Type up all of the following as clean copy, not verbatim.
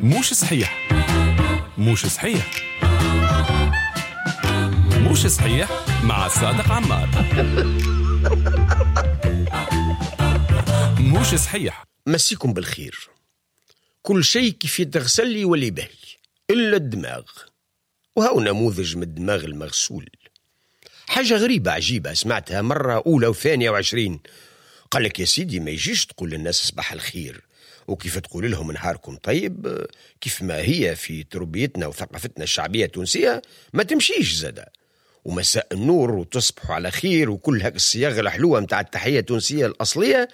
موش صحيح موش صحيح موش صحيح مع صادق عمار. موش صحيح. مسيكم بالخير. كل شيء كيف يتغسل لي واللي باهي إلا الدماغ، وهو نموذج من الدماغ المغسول. حاجة غريبة عجيبة سمعتها مرة أولى وثانية وعشرين. قال لك يا سيدي ما يجيش تقول للناس صباح الخير وكيف تقول لهم نهاركم طيب، كيف ما هي في تربيتنا وثقافتنا الشعبية التونسية ما تمشيش زادة. ومساء النور وتصبحوا على خير وكل هاك الصياغة الحلوة متاع التحية التونسية الأصلية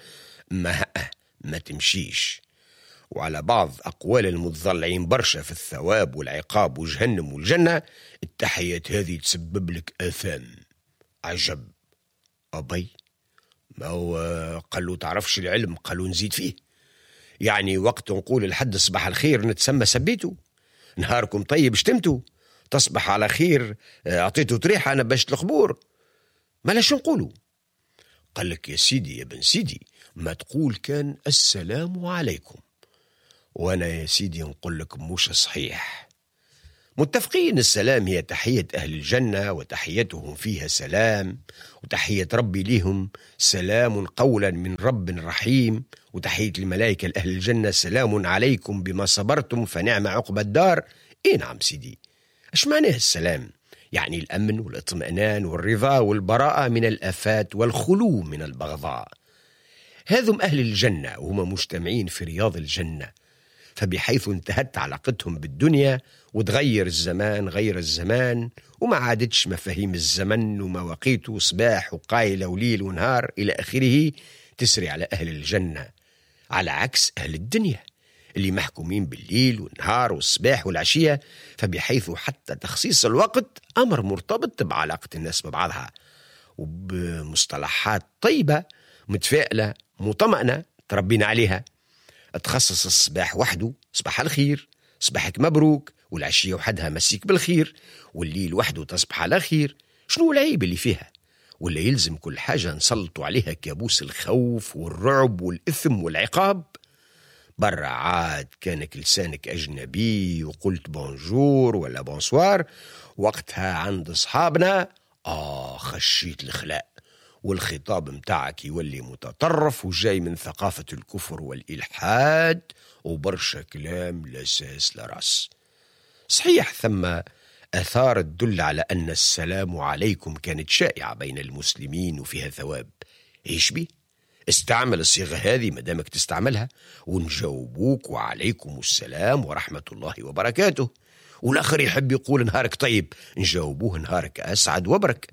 ما تمشيش. وعلى بعض أقوال المتضلعين برشا في الثواب والعقاب وجهنم والجنة، التحيات هذه تسبب لك آثام. عجب أبي، ما هو قالوا تعرفش العلم، قالوا نزيد فيه. يعني وقت نقول الحد صباح الخير نتسمى سبيته، نهاركم طيب شتمتوا، تصبح على خير أعطيته تريحة أنا باش القبور. ما لاش نقولوا؟ قال لك يا سيدي يا بن سيدي ما تقول كان السلام عليكم، وأنا يا سيدي نقول لك موش صحيح. متفقين السلام هي تحية أهل الجنة وتحيتهم فيها سلام، وتحية ربي لهم سلام قولا من رب رحيم، وتحية الملائكة لأهل الجنة سلام عليكم بما صبرتم فنعم عقب الدار. إيه نعم سيدي، إيش معناه السلام؟ يعني الأمن والاطمئنان والرضا والبراءة من الآفات والخلو من البغضاء. هذم أهل الجنة وهم مجتمعين في رياض الجنة، فبحيث انتهت علاقتهم بالدنيا وتغير الزمان غير الزمان، وما عادتش مفاهيم الزمن ومواقيته صباح وقايلة وليل ونهار إلى آخره تسري على أهل الجنة، على عكس أهل الدنيا اللي محكومين بالليل والنهار والصباح والعشية، فبحيث حتى تخصيص الوقت أمر مرتبط بعلاقة الناس ببعضها وبمصطلحات طيبة متفائلة مطمئنة تربينا عليها. تخصص الصباح وحده صباح الخير، صباحك مبروك، والعشية وحدها مسيك بالخير، والليل وحده تصبح على خير. شنو العيب اللي فيها؟ ولا يلزم كل حاجة نسلطوا عليها كابوس الخوف والرعب والإثم والعقاب؟ برا عاد كانك لسانك أجنبي وقلت بونجور ولا بونسوار وقتها عند أصحابنا خشيت الخلاء، والخطاب متاعك يولي متطرف وجاي من ثقافة الكفر والإلحاد وبرشا كلام لا ساس لا راس. صحيح ثم آثار تدل على أن السلام عليكم كانت شائعة بين المسلمين وفيها ثواب. إيش بي؟ استعمل الصيغة هذه مدامك تستعملها ونجاوبوك وعليكم السلام ورحمة الله وبركاته، والآخر يحب يقول نهارك طيب نجاوبوه نهارك أسعد وبرك.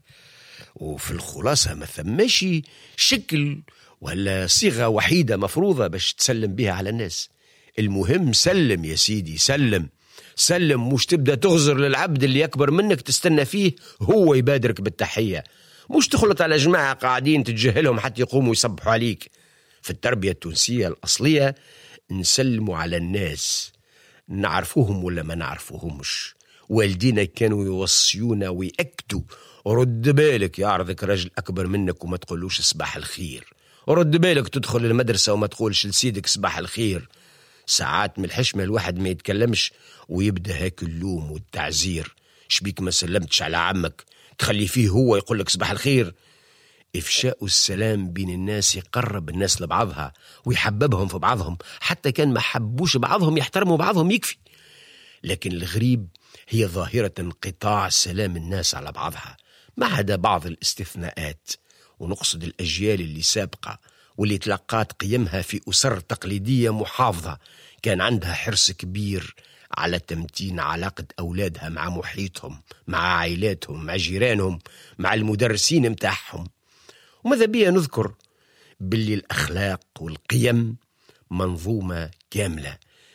وفي الخلاصة ما ثماش شكل ولا صيغة وحيدة مفروضة باش تسلم بها على الناس. المهم سلم يا سيدي، سلم سلم، مش تبدأ تغزر للعبد اللي أكبر منك تستنى فيه هو يبادرك بالتحية، مش تخلط على جماعة قاعدين تتجاهلهم حتى يقوموا يصبحوا عليك. في التربية التونسية الأصلية نسلموا على الناس نعرفوهم ولا ما نعرفوهمش. والدينا كانوا يوصيونا ويأكدوا رد بالك يعرضك رجل أكبر منك وما تقولوش صباح الخير، رد بالك تدخل المدرسة وما تقولش لسيدك صباح الخير. ساعات من الحشمة الواحد ما يتكلمش ويبدأ هاك اللوم والتعزير، شبيك ما سلمتش على عمك تخلي فيه هو يقولك صباح الخير. إفشاء السلام بين الناس يقرب الناس لبعضها ويحببهم في بعضهم، حتى كان ما حبوش بعضهم يحترموا بعضهم يكفي. لكن الغريب هي ظاهرة انقطاع سلام الناس على بعضها، ما عدا بعض الاستثناءات، ونقصد الأجيال اللي سابقة واللي تلقات قيمها في أسر تقليدية محافظة كان عندها حرص كبير على تمتين علاقة أولادها مع محيطهم، مع عائلاتهم، مع جيرانهم، مع المدرسين متاعهم. وماذا بيا نذكر باللي الأخلاق والقيم منظومة كاملة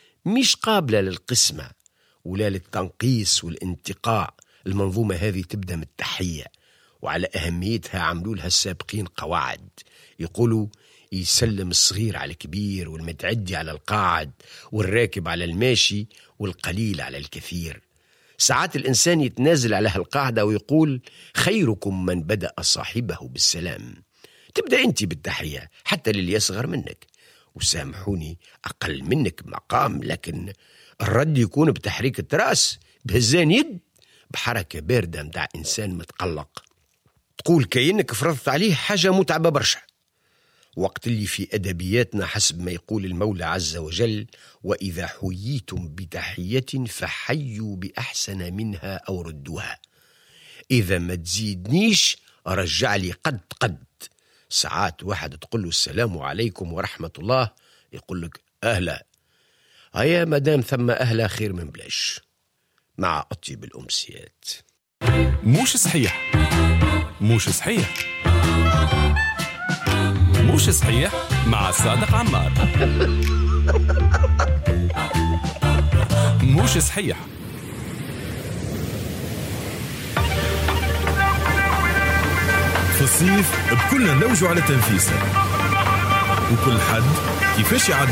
مش قابلة للقسمة ولا للتنقيس والانتقاء. المنظومة هذه تبدأ من التحية، وعلى أهميتها عملوا لها السابقين قواعد، يقولوا يسلم الصغير على الكبير والمتعدي على القاعد والراكب على الماشي والقليل على الكثير. ساعات الإنسان يتنازل على هالقاعدة ويقول خيركم من بدأ صاحبه بالسلام. تبدأ أنت بالتحية حتى للي يصغر منك، وسامحوني أقل منك مقام، لكن الرد يكون بتحريك راس، بهزان يد، بحركة باردة متاع إنسان متقلق، تقول كأنك فرضت عليه حاجة متعبة برشا. وقت اللي في أدبياتنا حسب ما يقول المولى عز وجل: وإذا حييتم بتحية فحيوا بأحسن منها أو ردوها. إذا ما تزيدنيش رجع لي قد. ساعات واحد تقول له السلام عليكم ورحمة الله، يقول لك أهلا. هيا مدام ثم أهلا خير من بلاش. مع أطيب الأمسيات. مش صحيح مش صحيح مش صحيح مع صادق عمار. مش صحيح. في الصيف بكلنا نلوجوا على تنفيسه، وكل حد كيفاش يعدي